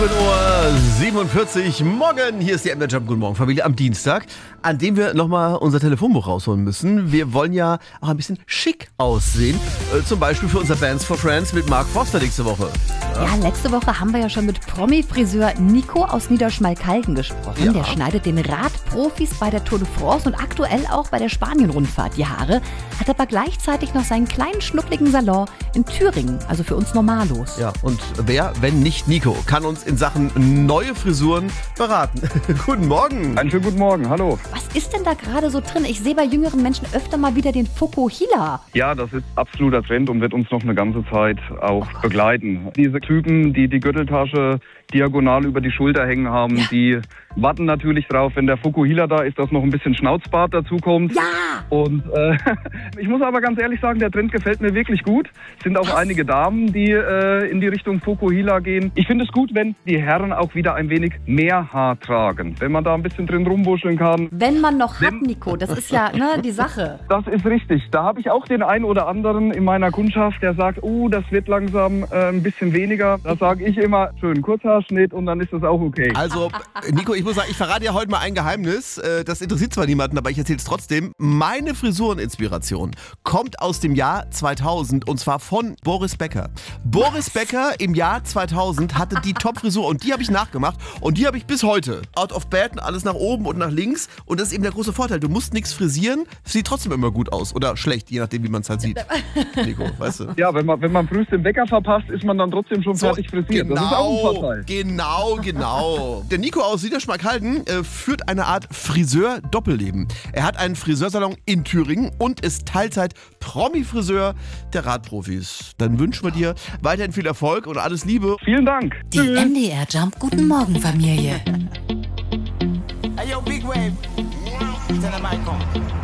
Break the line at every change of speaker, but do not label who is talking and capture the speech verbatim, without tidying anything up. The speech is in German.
sieben Uhr siebenundvierzig. Morgen, hier ist die M D Jump. Guten Morgen, Familie, am Dienstag, an dem wir nochmal unser Telefonbuch rausholen müssen. Wir wollen ja auch ein bisschen schick aussehen. Äh, zum Beispiel für unser Bands for Friends mit Mark Forster nächste Woche.
Ja. ja, letzte Woche haben wir ja schon mit Promi-Friseur Nico aus Niederschmalkalden gesprochen.
Ja.
Der schneidet den Radprofis bei der Tour de France und aktuell auch bei der Spanien-Rundfahrt die Haare. Hat aber gleichzeitig noch seinen kleinen schnuckligen Salon in Thüringen, also für uns Normalos.
Ja, und wer, wenn nicht Nico, kann uns in Sachen neue Frisuren beraten. Guten Morgen.
Einen schönen guten Morgen, hallo.
Was ist denn da gerade so drin? Ich sehe bei jüngeren Menschen öfter mal wieder den Fukuhila.
Ja, das ist absoluter Trend und wird uns noch eine ganze Zeit auch begleiten. Diese Typen, die die Gürteltasche diagonal über die Schulter hängen haben, ja. die warten natürlich drauf, wenn der Fukuhila da ist, dass noch ein bisschen Schnauzbart dazu kommt.
Ja!
Und äh, ich muss aber ganz ehrlich sagen, der Trend gefällt mir wirklich gut. Es sind auch Was? einige Damen, die äh, in die Richtung Fukuhila gehen. Ich finde es gut, wenn die Herren auch wieder ein wenig mehr Haar tragen. Wenn man da ein bisschen drin rumwuscheln kann.
Wenn man noch hat, Nico, das ist ja ne, die Sache.
Das ist richtig. Da habe ich auch den einen oder anderen in meiner Kundschaft, der sagt, oh, das wird langsam äh, ein bisschen weniger. Da sage ich immer, schön Kurzhaarschnitt und dann ist das auch okay.
Also, Nico, ich muss sagen, ich verrate dir heute mal ein Geheimnis. Das interessiert zwar niemanden, aber ich erzähle es trotzdem. Meine Frisureninspiration kommt aus dem Jahr zweitausend und zwar von Boris Becker. Boris Becker im Jahr zweitausend hatte die Top-Frisur und die habe ich nachgemacht und die habe ich bis heute. Out of bed, alles nach oben und nach links und das ist eben der große Vorteil. Du musst nichts frisieren, sieht trotzdem immer gut aus oder schlecht, je nachdem, wie man es halt sieht. Nico, weißt du?
Ja, wenn man, wenn man frühst den Wecker verpasst, ist man dann trotzdem schon so, fertig frisiert.
Genau,
das ist auch ein Vorteil.
Genau, genau. Der Nico aus Niederschmalkalden äh, führt eine Art Friseur-Doppelleben. Er hat einen Friseursalon in Thüringen und ist Teilzeit-Promi-Friseur der Radprofis. Dann wünschen wir dir weiterhin viel Erfolg und alles Liebe.
Vielen Dank.
Die M D R Jump Guten Morgen Familie.
Hey yo, Big Wave. Tell them I come.